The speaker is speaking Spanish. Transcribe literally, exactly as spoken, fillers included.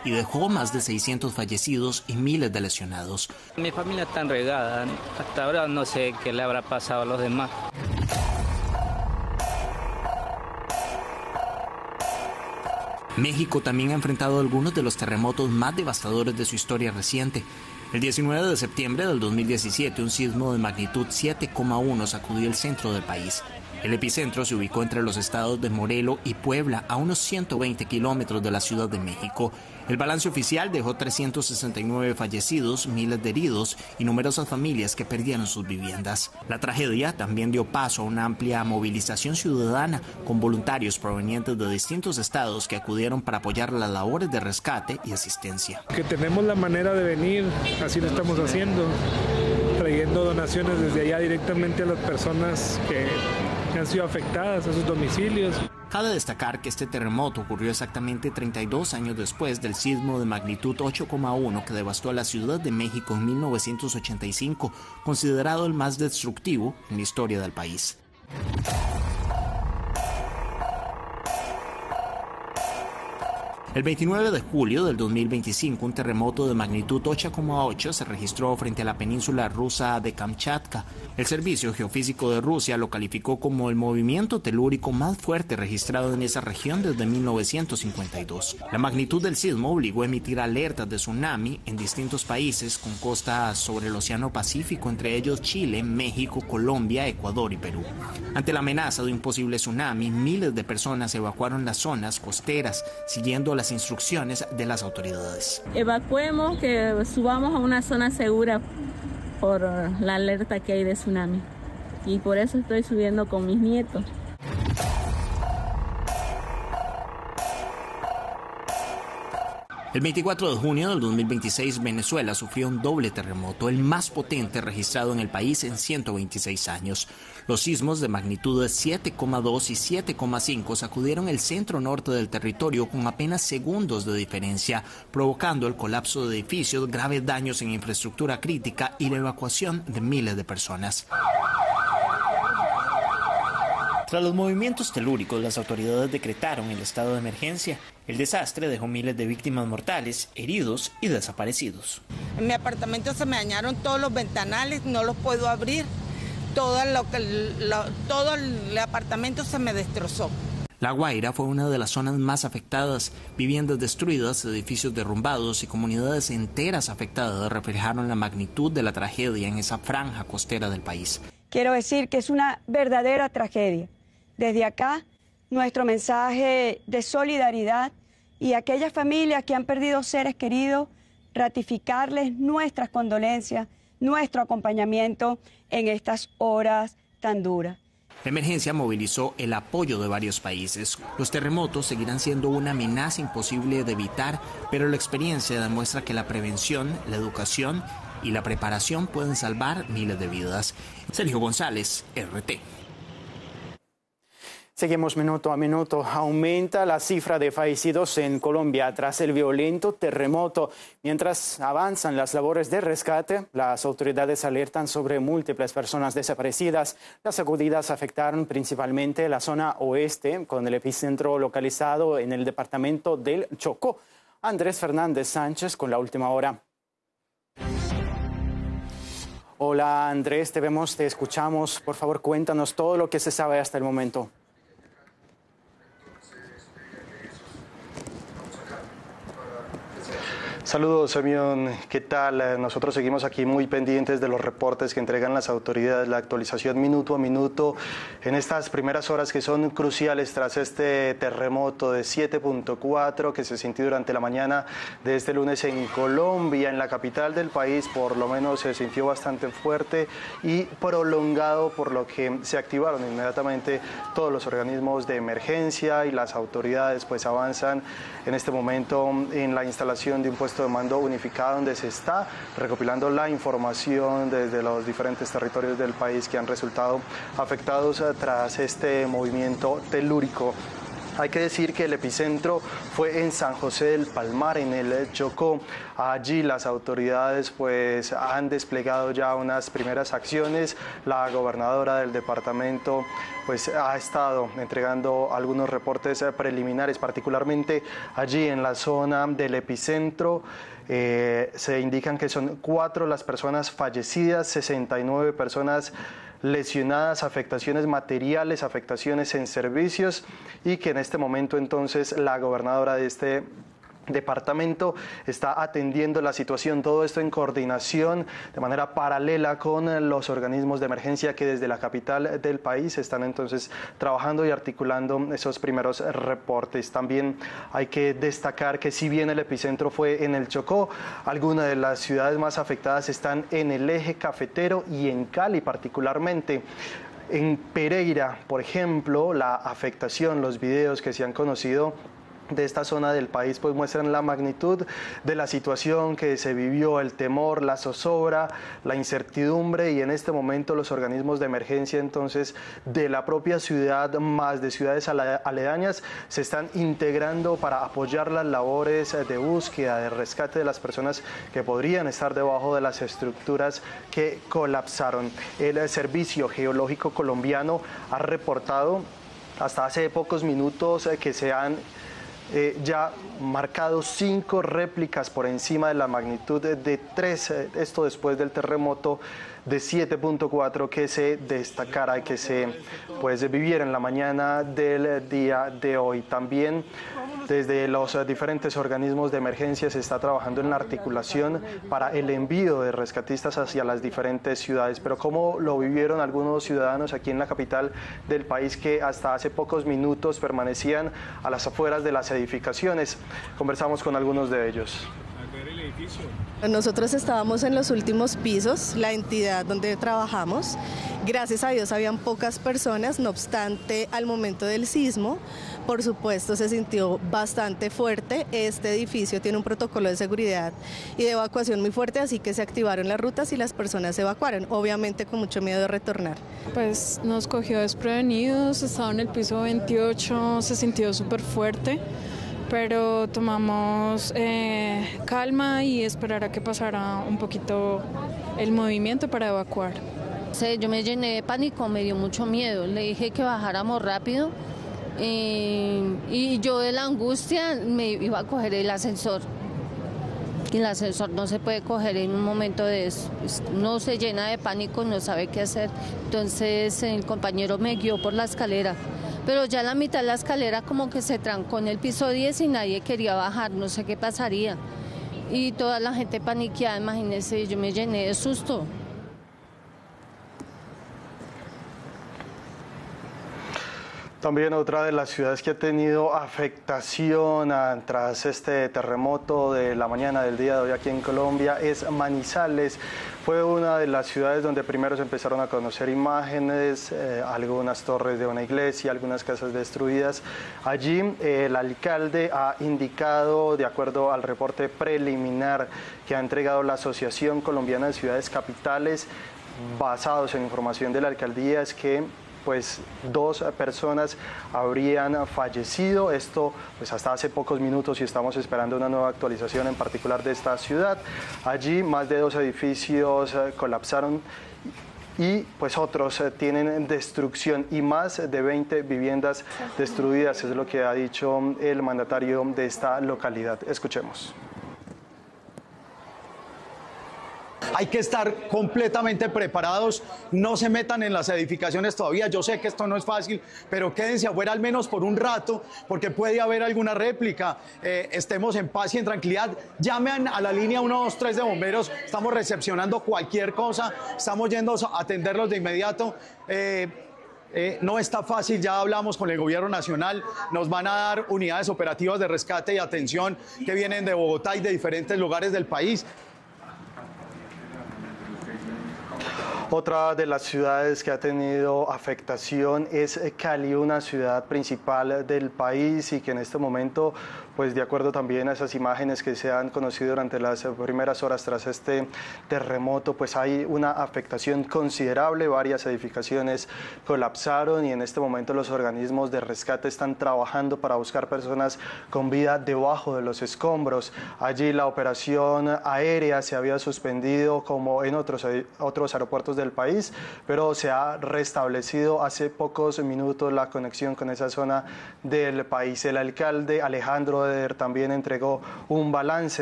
y dejó más de seiscientos fallecidos y miles de lesionados. Mi familia está regada, hasta ahora no sé qué le habrá pasado a los demás. México también ha enfrentado algunos de los terremotos más devastadores de su historia reciente. El diecinueve de septiembre del dos mil diecisiete, un sismo de magnitud siete coma uno sacudió el centro del país. El epicentro se ubicó entre los estados de Morelos y Puebla, a unos ciento veinte kilómetros de la Ciudad de México. El balance oficial dejó trescientos sesenta y nueve fallecidos, miles de heridos y numerosas familias que perdieron sus viviendas. La tragedia también dio paso a una amplia movilización ciudadana con voluntarios provenientes de distintos estados que acudieron para apoyar las labores de rescate y asistencia. Que tenemos la manera de venir, así lo estamos haciendo, trayendo donaciones desde allá directamente a las personas que han sido afectadas, a sus domicilios. Cabe destacar que este terremoto ocurrió exactamente treinta y dos años después del sismo de magnitud ocho coma uno que devastó a la Ciudad de México en mil novecientos ochenta y cinco, considerado el más destructivo en la historia del país. El veintinueve de julio del dos mil veinticinco, un terremoto de magnitud ocho coma ocho se registró frente a la península rusa de Kamchatka. El Servicio Geofísico de Rusia lo calificó como el movimiento telúrico más fuerte registrado en esa región desde mil novecientos cincuenta y dos. La magnitud del sismo obligó a emitir alertas de tsunami en distintos países con costa sobre el Océano Pacífico, entre ellos Chile, México, Colombia, Ecuador y Perú. Ante la amenaza de un posible tsunami, miles de personas evacuaron las zonas costeras, siguiendo las instrucciones de las autoridades. Evacuemos, que subamos a una zona segura por la alerta que hay de tsunami. Y por eso estoy subiendo con mis nietos. El veinticuatro de junio del dos mil veintiséis, Venezuela sufrió un doble terremoto, el más potente registrado en el país en ciento veintiséis años. Los sismos de magnitud de siete coma dos y siete coma cinco sacudieron el centro norte del territorio con apenas segundos de diferencia, provocando el colapso de edificios, graves daños en infraestructura crítica y la evacuación de miles de personas. Tras los movimientos telúricos, las autoridades decretaron el estado de emergencia. El desastre dejó miles de víctimas mortales, heridos y desaparecidos. En mi apartamento se me dañaron todos los ventanales, no los puedo abrir. Todo, lo que, lo, todo el apartamento se me destrozó. La Guaira fue una de las zonas más afectadas. Viviendas destruidas, edificios derrumbados y comunidades enteras afectadas reflejaron la magnitud de la tragedia en esa franja costera del país. Quiero decir que es una verdadera tragedia. Desde acá, nuestro mensaje de solidaridad y a aquellas familias que han perdido seres queridos, ratificarles nuestras condolencias, nuestro acompañamiento en estas horas tan duras. La emergencia movilizó el apoyo de varios países. Los terremotos seguirán siendo una amenaza imposible de evitar, pero la experiencia demuestra que la prevención, la educación y la preparación pueden salvar miles de vidas. Sergio González, R T. Seguimos minuto a minuto. Aumenta la cifra de fallecidos en Colombia tras el violento terremoto. Mientras avanzan las labores de rescate, las autoridades alertan sobre múltiples personas desaparecidas. Las sacudidas afectaron principalmente la zona oeste, con el epicentro localizado en el departamento del Chocó. Andrés Fernández Sánchez con la última hora. Hola Andrés, te vemos, te escuchamos. Por favor, cuéntanos todo lo que se sabe hasta el momento. Saludos, Semyon. ¿Qué tal? Nosotros seguimos aquí muy pendientes de los reportes que entregan las autoridades, la actualización minuto a minuto en estas primeras horas que son cruciales tras este terremoto de siete punto cuatro que se sintió durante la mañana de este lunes en Colombia, en la capital del país. Por lo menos se sintió bastante fuerte y prolongado, por lo que se activaron inmediatamente todos los organismos de emergencia y las autoridades pues avanzan en este momento en la instalación de un puesto de mando unificado donde se está recopilando la información desde los diferentes territorios del país que han resultado afectados tras este movimiento telúrico. Hay que decir que el epicentro fue en San José del Palmar, en el Chocó. Allí las autoridades pues han desplegado ya unas primeras acciones. La gobernadora del departamento pues ha estado entregando algunos reportes preliminares, particularmente allí en la zona del epicentro. Eh, se indican que son cuatro las personas fallecidas, sesenta y nueve personas lesionadas, afectaciones materiales, afectaciones en servicios, y que en este momento entonces la gobernadora de este departamento está atendiendo la situación, todo esto en coordinación de manera paralela con los organismos de emergencia que desde la capital del país están entonces trabajando y articulando esos primeros reportes. También hay que destacar que si bien el epicentro fue en el Chocó, algunas de las ciudades más afectadas están en el eje cafetero y en Cali particularmente. En Pereira, por ejemplo, la afectación, los videos que se han conocido de esta zona del país pues muestran la magnitud de la situación que se vivió, el temor, la zozobra, la incertidumbre, y en este momento los organismos de emergencia entonces de la propia ciudad más de ciudades aledañas se están integrando para apoyar las labores de búsqueda, de rescate de las personas que podrían estar debajo de las estructuras que colapsaron. El Servicio Geológico Colombiano ha reportado hasta hace pocos minutos que se han Eh, ya marcado cinco réplicas por encima de la magnitud de tres, eh, esto después del terremoto de siete punto cuatro que se destacara y que se pues, viviera en la mañana del día de hoy. También desde los diferentes organismos de emergencia se está trabajando en la articulación para el envío de rescatistas hacia las diferentes ciudades. Pero ¿cómo lo vivieron algunos ciudadanos aquí en la capital del país que hasta hace pocos minutos permanecían a las afueras de las edificaciones? Conversamos con algunos de ellos. Nosotros estábamos en los últimos pisos, la entidad donde trabajamos. Gracias a Dios habían pocas personas, no obstante, al momento del sismo, por supuesto, se sintió bastante fuerte. Este edificio tiene un protocolo de seguridad y de evacuación muy fuerte, así que se activaron las rutas y las personas se evacuaron, obviamente con mucho miedo de retornar. Pues nos cogió desprevenidos, estaba en el piso veintiocho, se sintió súper fuerte, pero tomamos eh, calma y esperar a que pasara un poquito el movimiento para evacuar. Sí, yo me llené de pánico, me dio mucho miedo, le dije que bajáramos rápido eh, y yo de la angustia me iba a coger el ascensor. Y el ascensor no se puede coger en un momento de eso, uno se llena de pánico, no sabe qué hacer. Entonces el compañero me guió por la escalera, pero ya en la mitad de la escalera como que se trancó en el piso diez y nadie quería bajar, no sé qué pasaría. Y toda la gente paniqueada, imagínense, yo me llené de susto. También otra de las ciudades que ha tenido afectación a, tras este terremoto de la mañana del día de hoy aquí en Colombia es Manizales. Fue una de las ciudades donde primero se empezaron a conocer imágenes, eh, algunas torres de una iglesia, algunas casas destruidas. Allí eh, el alcalde ha indicado, de acuerdo al reporte preliminar que ha entregado la Asociación Colombiana de Ciudades Capitales, basados en información de la alcaldía, es que pues dos personas habrían fallecido, esto pues hasta hace pocos minutos, y estamos esperando una nueva actualización en particular de esta ciudad. Allí más de dos edificios eh, colapsaron y pues otros eh, tienen destrucción y más de veinte viviendas destruidas, es lo que ha dicho el mandatario de esta localidad. Escuchemos. Hay que estar completamente preparados, no se metan en las edificaciones todavía. Yo sé que esto no es fácil, pero quédense afuera al menos por un rato, porque puede haber alguna réplica. Eh, estemos en paz y en tranquilidad. Llamen a la línea uno dos tres de bomberos, estamos recepcionando cualquier cosa, estamos yendo a atenderlos de inmediato. Eh, Eh, no está fácil, ya hablamos con el gobierno nacional, nos van a dar unidades operativas de rescate y atención que vienen de Bogotá y de diferentes lugares del país. Otra de las ciudades que ha tenido afectación es Cali, una ciudad principal del país y que en este momento, pues de acuerdo también a esas imágenes que se han conocido durante las primeras horas tras este terremoto, pues hay una afectación considerable, varias edificaciones colapsaron y en este momento los organismos de rescate están trabajando para buscar personas con vida debajo de los escombros. Allí la operación aérea se había suspendido como en otros, otros aeropuertos de del país, pero se ha restablecido hace pocos minutos la conexión con esa zona del país. El alcalde Alejandro Eder también entregó un balance